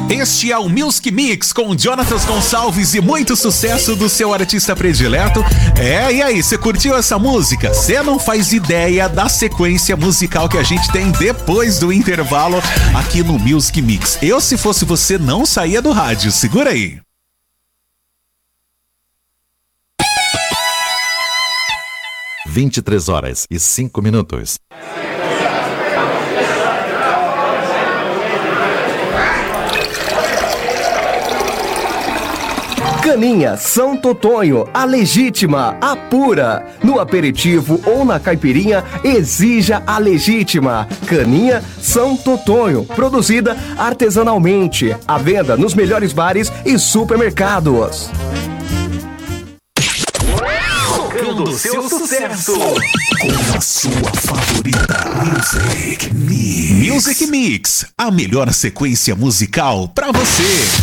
Este é o Music Mix com Jonatas Gonçalves e muito sucesso do seu artista predileto. E aí, você curtiu essa música? Você não faz ideia da sequência musical que a gente tem depois do intervalo aqui no Music Mix. Eu, se fosse você, não saía do rádio. Segura aí. Às 23h05. Caninha São Totonho, a legítima, a pura. No aperitivo ou na caipirinha, exija a legítima. Caninha São Totonho, produzida artesanalmente. À venda nos melhores bares e supermercados. Tocando seu sucesso com a sua favorita Music Mix. Music Mix, a melhor sequência musical pra você.